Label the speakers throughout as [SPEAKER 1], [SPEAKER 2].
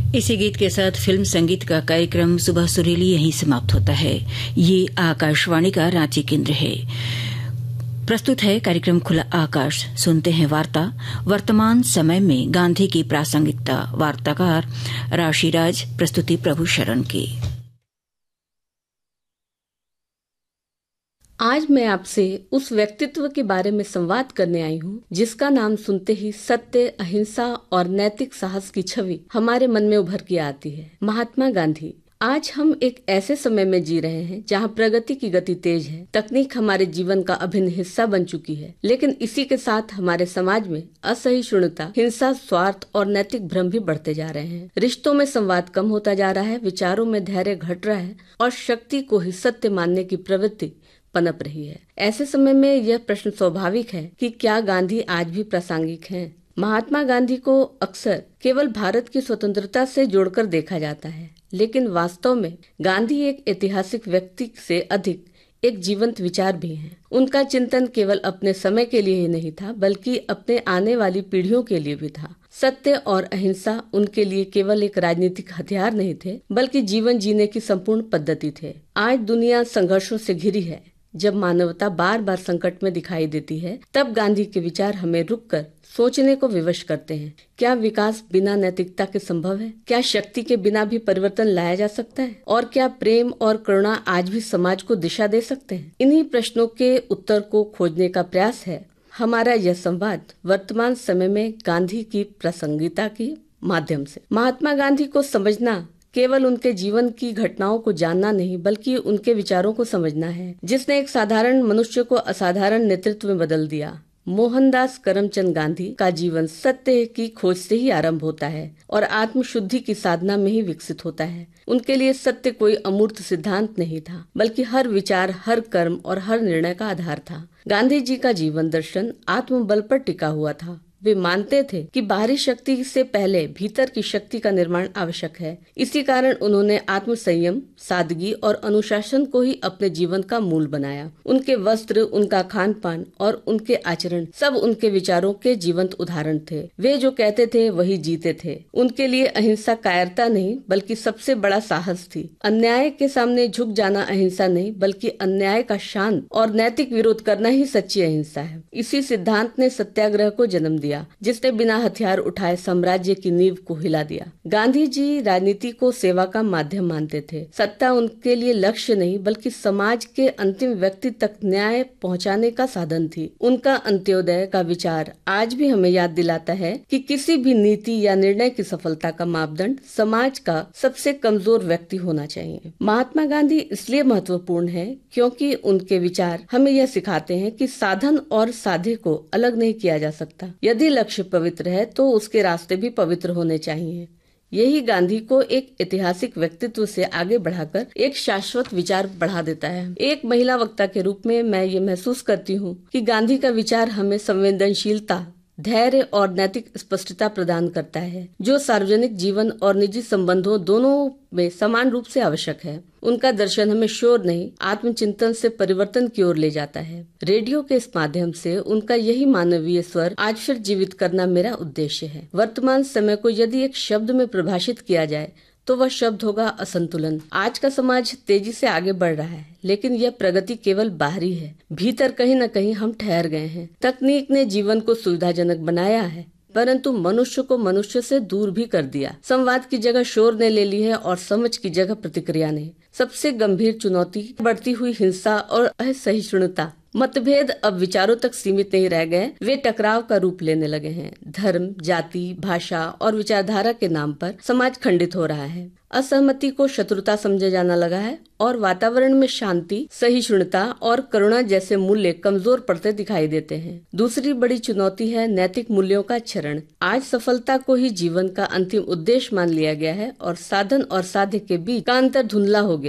[SPEAKER 1] इसी गीत के साथ फिल्म संगीत का कार्यक्रम सुबह सुरीली यहीं समाप्त होता है। ये आकाशवाणी का रांची केंद्र है। प्रस्तुत है कार्यक्रम खुला आकाश। सुनते हैं वार्ता, वर्तमान समय में गांधी की प्रासंगिकता। वार्ताकार राशिराज, प्रस्तुति प्रभु शरण की।
[SPEAKER 2] आज मैं आपसे उस व्यक्तित्व के बारे में संवाद करने आई हूँ जिसका नाम सुनते ही सत्य, अहिंसा और नैतिक साहस की छवि हमारे मन में उभर के आती है, महात्मा गांधी। आज हम एक ऐसे समय में जी रहे हैं जहाँ प्रगति की गति तेज है, तकनीक हमारे जीवन का अभिन्न हिस्सा बन चुकी है, लेकिन इसी के साथ हमारे समाज में असहिष्णुता, हिंसा, स्वार्थ और नैतिक भ्रम भी बढ़ते जा रहे हैं। रिश्तों में संवाद कम होता जा रहा है, विचारों में धैर्य घट रहा है और शक्ति को ही सत्य मानने की प्रवृत्ति पनप रही है। ऐसे समय में यह प्रश्न स्वाभाविक है कि क्या गांधी आज भी प्रासंगिक हैं? महात्मा गांधी को अक्सर केवल भारत की स्वतंत्रता से जोड़कर देखा जाता है, लेकिन वास्तव में गांधी एक ऐतिहासिक व्यक्ति से अधिक एक जीवंत विचार भी हैं। उनका चिंतन केवल अपने समय के लिए ही नहीं था, बल्कि अपने आने वाली पीढ़ियों के लिए भी था। सत्य और अहिंसा उनके लिए केवल एक राजनीतिक हथियार नहीं थे, बल्कि जीवन जीने की संपूर्ण पद्धति थे। आज दुनिया संघर्षों से घिरी है। जब मानवता बार बार संकट में दिखाई देती है, तब गांधी के विचार हमें रुककर सोचने को विवश करते हैं। क्या विकास बिना नैतिकता के संभव है? क्या शक्ति के बिना भी परिवर्तन लाया जा सकता है? और क्या प्रेम और करुणा आज भी समाज को दिशा दे सकते हैं? इन्हीं प्रश्नों के उत्तर को खोजने का प्रयास है हमारा यह संवाद वर्तमान समय में गांधी की प्रासंगिकता के माध्यम से। महात्मा गांधी को समझना केवल उनके जीवन की घटनाओं को जानना नहीं, बल्कि उनके विचारों को समझना है, जिसने एक साधारण मनुष्य को असाधारण नेतृत्व में बदल दिया। मोहनदास करमचंद गांधी का जीवन सत्य की खोज से ही आरंभ होता है और आत्मशुद्धि की साधना में ही विकसित होता है। उनके लिए सत्य कोई अमूर्त सिद्धांत नहीं था, बल्कि हर विचार, हर कर्म और हर निर्णय का आधार था। गांधी जी का जीवन दर्शन आत्मबल पर टिका हुआ था। वे मानते थे कि बाहरी शक्ति से पहले भीतर की शक्ति का निर्माण आवश्यक है। इसी कारण उन्होंने आत्म संयम, सादगी और अनुशासन को ही अपने जीवन का मूल बनाया। उनके वस्त्र, उनका खान पान और उनके आचरण सब उनके विचारों के जीवंत उदाहरण थे। वे जो कहते थे वही जीते थे। उनके लिए अहिंसा कायरता नहीं, बल्कि सबसे बड़ा साहस थी। अन्याय के सामने झुक जाना अहिंसा नहीं, बल्कि अन्याय का शांत और नैतिक विरोध करना ही सच्ची अहिंसा है। इसी सिद्धांत ने सत्याग्रह को जन्म दिया, जिसने बिना हथियार उठाए साम्राज्य की नींव को हिला दिया। गांधी जी राजनीति को सेवा का माध्यम मानते थे। सत्ता उनके लिए लक्ष्य नहीं, बल्कि समाज के अंतिम व्यक्ति तक न्याय पहुंचाने का साधन थी। उनका अंत्योदय का विचार आज भी हमें याद दिलाता है कि किसी भी नीति या निर्णय की सफलता का मापदंड समाज का सबसे कमजोर व्यक्ति होना चाहिए। महात्मा गांधी इसलिए महत्वपूर्ण है क्योंकि उनके विचार हमें यह सिखाते हैं कि साधन और साध्य को अलग नहीं किया जा सकता। यदि लक्ष्य पवित्र है तो उसके रास्ते भी पवित्र होने चाहिए। यही गांधी को एक ऐतिहासिक व्यक्तित्व से आगे बढ़ाकर एक शाश्वत विचार बढ़ा देता है। एक महिला वक्ता के रूप में मैं ये महसूस करती हूँ कि गांधी का विचार हमें संवेदनशीलता, धैर्य और नैतिक स्पष्टता प्रदान करता है, जो सार्वजनिक जीवन और निजी संबंधों दोनों में समान रूप से आवश्यक है। उनका दर्शन हमें शोर नहीं, आत्मचिंतन से परिवर्तन की ओर ले जाता है। रेडियो के इस माध्यम से उनका यही मानवीय स्वर आज फिर जीवित करना मेरा उद्देश्य है। वर्तमान समय को यदि एक शब्द में परिभाषित किया जाए तो वह शब्द होगा असंतुलन। आज का समाज तेजी से आगे बढ़ रहा है, लेकिन यह प्रगति केवल बाहरी है। भीतर कहीं न कहीं हम ठहर गए हैं। तकनीक ने जीवन को सुविधाजनक बनाया है, परंतु मनुष्य को मनुष्य से दूर भी कर दिया। संवाद की जगह शोर ने ले ली है और समझ की जगह प्रतिक्रिया ने। सबसे गंभीर चुनौती बढ़ती हुई हिंसा और असहिष्णुता। मतभेद अब विचारों तक सीमित नहीं रह गए, वे टकराव का रूप लेने लगे हैं। धर्म, जाति, भाषा और विचारधारा के नाम पर समाज खंडित हो रहा है। असहमति को शत्रुता समझा जाना लगा है और वातावरण में शांति, सहिष्णुता और करुणा जैसे मूल्य कमजोर पड़ते दिखाई देते हैं। दूसरी बड़ी चुनौती है नैतिक मूल्यों का क्षरण। आज सफलता को ही जीवन का अंतिम उद्देश्य मान लिया गया है और साधन और साध्य के बीच का अंतर धुंधला हो गया है।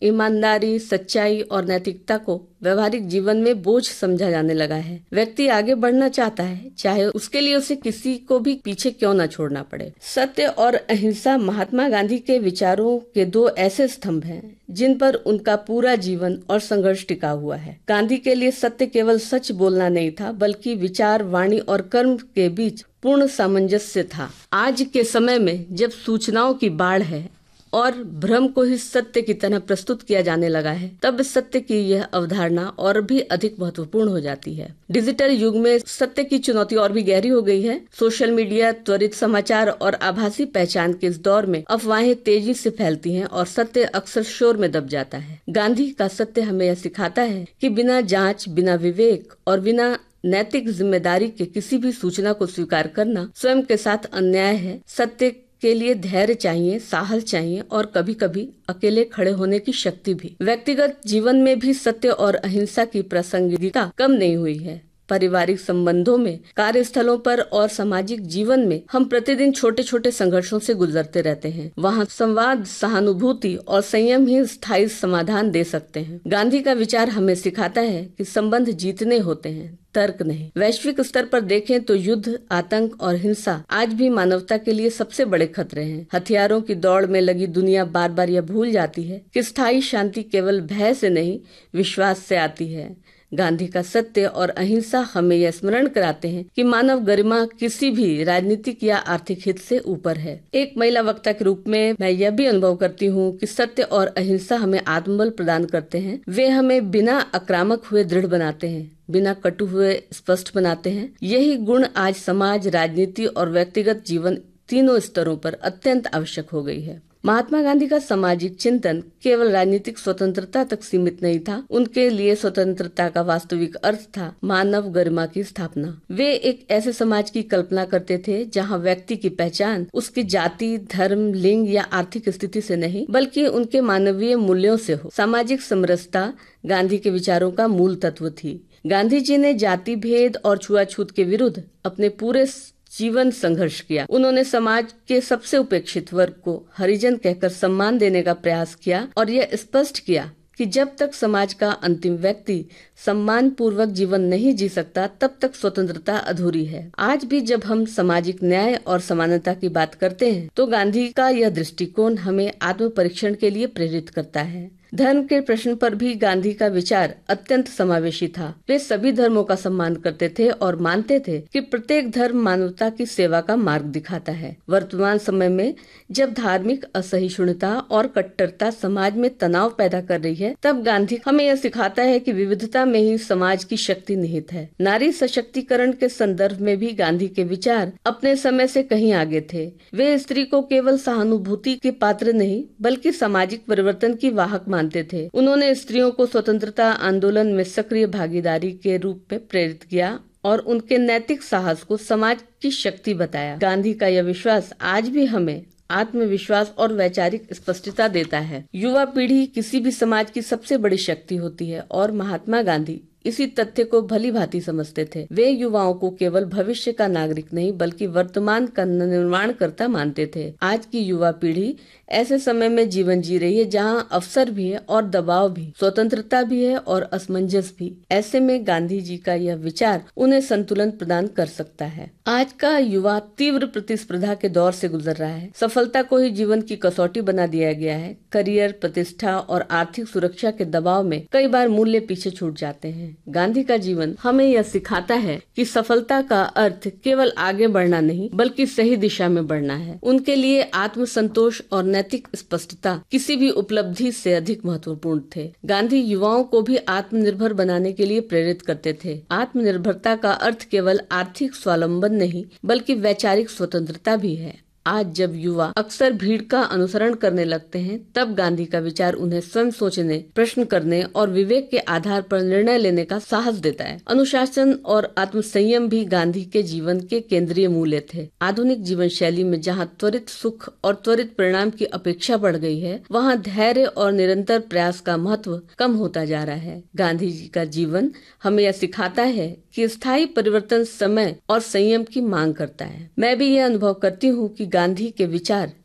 [SPEAKER 2] ईमानदारी, सच्चाई और नैतिकता को व्यवहारिक जीवन में बोझ समझा जाने लगा है। व्यक्ति आगे बढ़ना चाहता है, चाहे उसके लिए उसे किसी को भी पीछे क्यों न छोड़ना पड़े। सत्य और अहिंसा महात्मा गांधी के विचारों के दो ऐसे स्तंभ हैं जिन पर उनका पूरा जीवन और संघर्ष टिका हुआ है। गांधी के लिए सत्य केवल सच बोलना नहीं था, बल्कि विचार, वाणी और कर्म के बीच पूर्ण सामंजस्य था। आज के समय में जब सूचनाओं की बाढ़ है और भ्रम को ही सत्य की तरह प्रस्तुत किया जाने लगा है, तब सत्य की यह अवधारणा और भी अधिक महत्वपूर्ण हो जाती है। डिजिटल युग में सत्य की चुनौती और भी गहरी हो गई है। सोशल मीडिया, त्वरित समाचार और आभासी पहचान के इस दौर में अफवाहें तेजी से फैलती हैं और सत्य अक्सर शोर में दब जाता है। गांधी का सत्य हमें यह सिखाता है कि बिना जांच, बिना विवेक और बिना नैतिक जिम्मेदारी के किसी भी सूचना को स्वीकार करना स्वयं के साथ अन्याय है। सत्य के लिए धैर्य चाहिए, साहस चाहिए और कभी कभी अकेले खड़े होने की शक्ति भी। व्यक्तिगत जीवन में भी सत्य और अहिंसा की प्रासंगिकता कम नहीं हुई है। पारिवारिक संबंधों में, कार्यस्थलों पर और सामाजिक जीवन में हम प्रतिदिन छोटे छोटे संघर्षों से गुजरते रहते हैं। वहाँ संवाद, सहानुभूति और संयम ही स्थायी समाधान दे सकते हैं। गांधी का विचार हमें सिखाता है कि संबंध जीतने होते हैं, तर्क नहीं। वैश्विक स्तर पर देखें तो युद्ध, आतंक और हिंसा आज भी मानवता के लिए सबसे बड़े खतरे हैं। हथियारों की दौड़ में लगी दुनिया बार बार यह भूल जाती है कि स्थायी शांति केवल भय से नहीं, विश्वास से आती है। गांधी का सत्य और अहिंसा हमें यह स्मरण कराते हैं कि मानव गरिमा किसी भी राजनीतिक या आर्थिक हित से ऊपर है। एक महिला वक्ता के रूप में मैं यह भी अनुभव करती हूँ कि सत्य और अहिंसा हमें आत्मबल प्रदान करते हैं। वे हमें बिना आक्रामक हुए दृढ़ बनाते हैं, बिना कटु हुए स्पष्ट बनाते हैं। यही गुण आज समाज, राजनीति और व्यक्तिगत जीवन तीनों स्तरों पर अत्यंत आवश्यक हो गई है। महात्मा गांधी का सामाजिक चिंतन केवल राजनीतिक स्वतंत्रता तक सीमित नहीं था। उनके लिए स्वतंत्रता का वास्तविक अर्थ था मानव गरिमा की स्थापना। वे एक ऐसे समाज की कल्पना करते थे जहां व्यक्ति की पहचान उसकी जाति, धर्म, लिंग या आर्थिक स्थिति से नहीं, बल्कि उनके मानवीय मूल्यों से हो। सामाजिक समरसता गांधी के विचारों का मूल तत्व थी। गांधी जी ने जाति भेद और छुआछूत के विरुद्ध अपने पूरे जीवन संघर्ष किया। उन्होंने समाज के सबसे उपेक्षित वर्ग को हरिजन कहकर सम्मान देने का प्रयास किया और यह स्पष्ट किया कि जब तक समाज का अंतिम व्यक्ति सम्मान पूर्वक जीवन नहीं जी सकता, तब तक स्वतंत्रता अधूरी है। आज भी जब हम सामाजिक न्याय और समानता की बात करते हैं, तो गांधी का यह दृष्टिकोण हमें आत्म परीक्षण के लिए प्रेरित करता है। धर्म के प्रश्न पर भी गांधी का विचार अत्यंत समावेशी था। वे सभी धर्मों का सम्मान करते थे और मानते थे कि प्रत्येक धर्म मानवता की सेवा का मार्ग दिखाता है। वर्तमान समय में जब धार्मिक असहिष्णुता और कट्टरता समाज में तनाव पैदा कर रही है, तब गांधी हमें यह सिखाता है कि विविधता में ही समाज की शक्ति निहित है। नारी सशक्तिकरण के संदर्भ में भी गांधी के विचार अपने समय से कहीं आगे थे। वे स्त्री को केवल सहानुभूति के पात्र नहीं, बल्कि सामाजिक परिवर्तन की वाहक मानते थे। उन्होंने स्त्रियों को स्वतंत्रता आंदोलन में सक्रिय भागीदारी के रूप में प्रेरित किया और उनके नैतिक साहस को समाज की शक्ति बताया। गांधी का यह विश्वास आज भी हमें आत्मविश्वास और वैचारिक स्पष्टता देता है। युवा पीढ़ी किसी भी समाज की सबसे बड़ी शक्ति होती है और महात्मा गांधी इसी तथ्य को भली भांति समझते थे। वे युवाओं को केवल भविष्य का नागरिक नहीं, बल्कि वर्तमान का निर्माणकर्ता मानते थे। आज की युवा पीढ़ी ऐसे समय में जीवन जी रही है जहां अवसर भी है और दबाव भी, स्वतंत्रता भी है और असमंजस भी। ऐसे में गांधी जी का यह विचार उन्हें संतुलन प्रदान कर सकता है। आज का युवा तीव्र प्रतिस्पर्धा के दौर से गुजर रहा है। सफलता को ही जीवन की कसौटी बना दिया गया है। करियर, प्रतिष्ठा और आर्थिक सुरक्षा के दबाव में कई बार मूल्य पीछे छूट जाते हैं। गांधी का जीवन हमें यह सिखाता है कि सफलता का अर्थ केवल आगे बढ़ना नहीं, बल्कि सही दिशा में बढ़ना है। उनके लिए आत्मसंतोष और नैतिक स्पष्टता किसी भी उपलब्धि से अधिक महत्वपूर्ण थे। गांधी युवाओं को भी आत्मनिर्भर बनाने के लिए प्रेरित करते थे। आत्मनिर्भरता का अर्थ केवल आर्थिक स्वावलंबन नहीं, बल्कि वैचारिक स्वतंत्रता भी है। आज जब युवा अक्सर भीड़ का अनुसरण करने लगते हैं, तब गांधी का विचार उन्हें स्वयं सोचने, प्रश्न करने और विवेक के आधार पर निर्णय लेने का साहस देता है। अनुशासन और आत्मसंयम भी गांधी के जीवन के केंद्रीय मूल्य थे। आधुनिक जीवन शैली में जहां त्वरित सुख और त्वरित परिणाम की अपेक्षा बढ़ गई है, वहां धैर्य और निरंतर प्रयास का महत्व कम होता जा रहा है। गांधी जी का जीवन हमें यह सिखाता है कि स्थायी परिवर्तन समय और संयम की मांग करता है। मैं भी यह अनुभव करती हूँ कि गांधी के विचार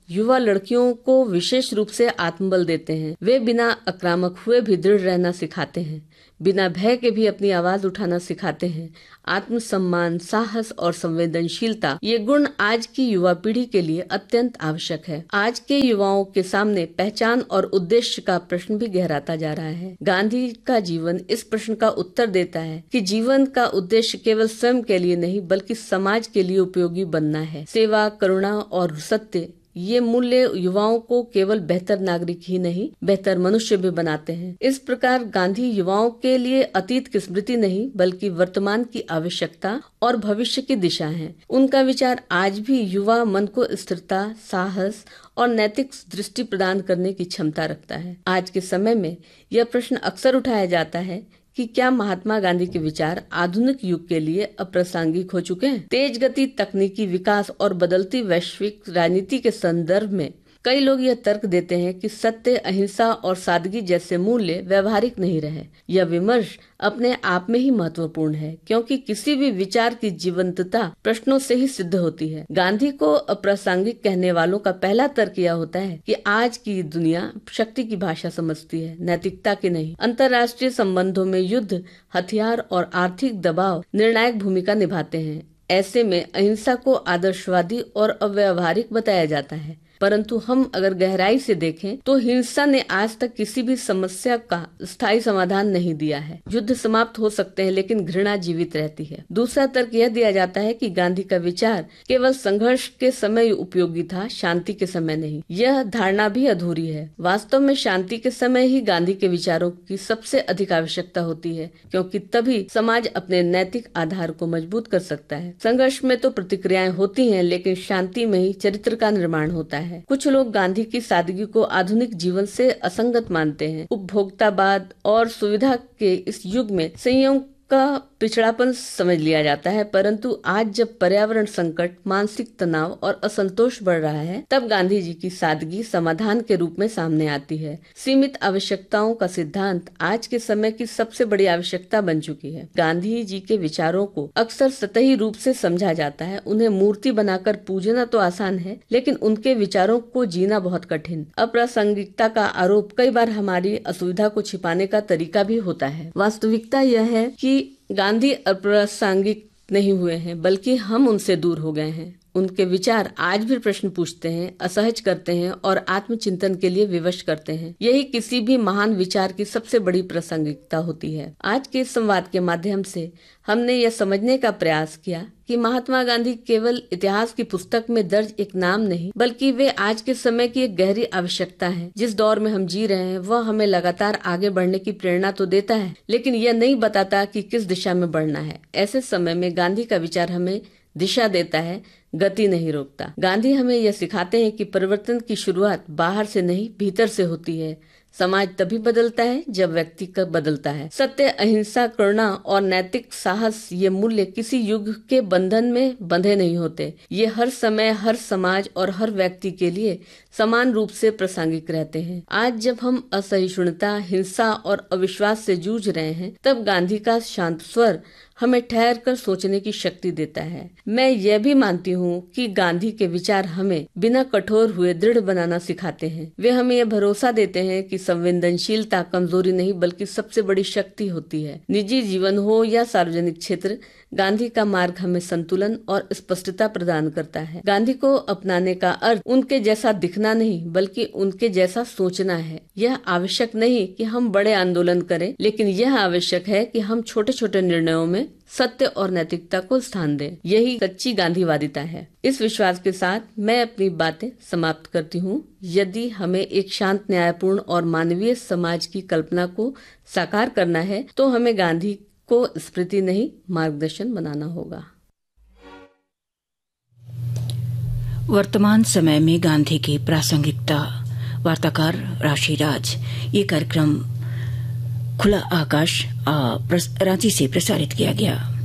[SPEAKER 2] युवा लड़कियों को विशेष रूप से आत्मबल देते हैं। वे बिना आक्रामक हुए भी दृढ़ रहना सिखाते हैं, बिना भय के भी अपनी आवाज उठाना सिखाते हैं। आत्मसम्मान, साहस और संवेदनशीलता, ये गुण आज की युवा पीढ़ी के लिए अत्यंत आवश्यक है। आज के युवाओं के सामने पहचान और उद्देश्य का प्रश्न भी गहराता जा रहा है। गांधी का जीवन इस प्रश्न का उत्तर देता है कि जीवन का उद्देश्य केवल स्वयं के लिए नहीं बल्कि समाज के लिए उपयोगी बनना है। सेवा, करुणा और सत्य, ये मूल्य युवाओं को केवल बेहतर नागरिक ही नहीं, बेहतर मनुष्य भी बनाते हैं। इस प्रकार गांधी युवाओं के लिए अतीत की स्मृति नहीं बल्कि वर्तमान की आवश्यकता और भविष्य की दिशा है। उनका विचार आज भी युवा मन को स्थिरता, साहस और नैतिक दृष्टि प्रदान करने की क्षमता रखता है। आज के समय में यह प्रश्न अक्सर उठाया जाता है कि क्या महात्मा गांधी के विचार आधुनिक युग के लिए अप्रासंगिक हो चुके हैं? तेज गति तकनीकी विकास और बदलती वैश्विक राजनीति के संदर्भ में कई लोग यह तर्क देते हैं कि सत्य, अहिंसा और सादगी जैसे मूल्य व्यवहारिक नहीं रहे। यह विमर्श अपने आप में ही महत्वपूर्ण है, क्योंकि किसी भी विचार की जीवंतता प्रश्नों से ही सिद्ध होती है। गांधी को अप्रासंगिक कहने वालों का पहला तर्क यह होता है कि आज की दुनिया शक्ति की भाषा समझती है, नैतिकता की नहीं। अंतर्राष्ट्रीय संबंधों में युद्ध, हथियार और आर्थिक दबाव निर्णायक भूमिका निभाते हैं। ऐसे में अहिंसा को आदर्शवादी और अव्यावहारिक बताया जाता है। परंतु हम अगर गहराई से देखें तो हिंसा ने आज तक किसी भी समस्या का स्थायी समाधान नहीं दिया है। युद्ध समाप्त हो सकते हैं लेकिन घृणा जीवित रहती है। दूसरा तर्क यह दिया जाता है कि गांधी का विचार केवल संघर्ष के समय उपयोगी था, शांति के समय नहीं। यह धारणा भी अधूरी है। वास्तव में शांति के समय ही गांधी के विचारों की सबसे अधिक आवश्यकता होती है, क्योंकि तभी समाज अपने नैतिक आधार को मजबूत कर सकता है। संघर्ष में तो प्रतिक्रियाएं होती हैं, लेकिन शांति में ही चरित्र का निर्माण होता है। कुछ लोग गांधी की सादगी को आधुनिक जीवन से असंगत मानते हैं। उपभोक्तावाद और सुविधा के इस युग में संयम का पिछड़ापन समझ लिया जाता है, परंतु आज जब पर्यावरण संकट, मानसिक तनाव और असंतोष बढ़ रहा है, तब गांधी जी की सादगी समाधान के रूप में सामने आती है। सीमित आवश्यकताओं का सिद्धांत आज के समय की सबसे बड़ी आवश्यकता बन चुकी है। गांधी जी के विचारों को अक्सर सतही रूप से समझा जाता है। उन्हें मूर्ति बनाकर पूजना तो आसान है, लेकिन उनके विचारों को जीना बहुत कठिन। अप्रासंगिकता का आरोप कई बार हमारी असुविधा को छिपाने का तरीका भी होता है। वास्तविकता यह है कि गांधी अप्रासंगिक नहीं हुए हैं, बल्कि हम उनसे दूर हो गए हैं। उनके विचार आज भी प्रश्न पूछते हैं, असहज करते हैं और आत्मचिंतन के लिए विवश करते हैं। यही किसी भी महान विचार की सबसे बड़ी प्रासंगिकता होती है। आज के संवाद के माध्यम से हमने यह समझने का प्रयास किया कि महात्मा गांधी केवल इतिहास की पुस्तक में दर्ज एक नाम नहीं, बल्कि वे आज के समय की एक गहरी आवश्यकता है। जिस दौर में हम जी रहे हैं वह हमें लगातार आगे बढ़ने की प्रेरणा तो देता है, लेकिन यह नहीं बताता कि किस दिशा में बढ़ना है। ऐसे समय में गांधी का विचार हमें दिशा देता है, गति नहीं रोकता। गांधी हमें यह सिखाते हैं कि परिवर्तन की शुरुआत बाहर से नहीं, भीतर से होती है। समाज तभी बदलता है जब व्यक्ति बदलता है। सत्य, अहिंसा, करुणा और नैतिक साहस, ये मूल्य किसी युग के बंधन में बंधे नहीं होते। ये हर समय, हर समाज और हर व्यक्ति के लिए समान रूप से प्रासंगिक रहते हैं। आज जब हम असहिष्णुता, हिंसा और अविश्वास से जूझ रहे हैं, तब गांधी का शांत स्वर हमें ठहर कर सोचने की शक्ति देता है। मैं यह भी मानती हूँ कि गांधी के विचार हमें बिना कठोर हुए दृढ़ बनाना सिखाते हैं। वे हमें यह भरोसा देते हैं कि संवेदनशीलता कमजोरी नहीं बल्कि सबसे बड़ी शक्ति होती है। निजी जीवन हो या सार्वजनिक क्षेत्र, गांधी का मार्ग हमें संतुलन और स्पष्टता प्रदान करता है। गांधी को अपनाने का अर्थ उनके जैसा दिखना नहीं बल्कि उनके जैसा सोचना है। यह आवश्यक नहीं कि हम बड़े आंदोलन करें, लेकिन यह आवश्यक है कि हम छोटे छोटे निर्णयों में सत्य और नैतिकता को स्थान दें। यही सच्ची गांधीवादिता है। इस विश्वास के साथ मैं अपनी बातें समाप्त करती हूँ। यदि हमें एक शांत, न्यायपूर्ण और मानवीय समाज की कल्पना को साकार करना है, तो हमें गांधी को स्मृति नहीं, मार्गदर्शन बनाना होगा।
[SPEAKER 1] वर्तमान समय में गांधी की प्रासंगिकता, वार्ताकार राशि राज। ये कार्यक्रम खुला आकाश रांची से प्रसारित किया गया।